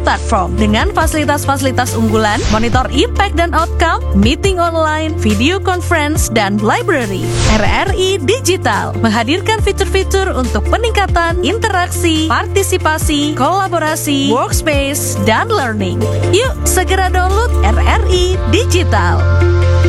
platform dengan fasilitas-fasilitas unggulan, monitor impact dan outcome, meeting online, video conference, dan library. RRI Digital menghadirkan fitur-fitur untuk peningkatan interaksi, partisipasi, kolaborasi, workspace, dan learning. Yuk segera download RRI Digital.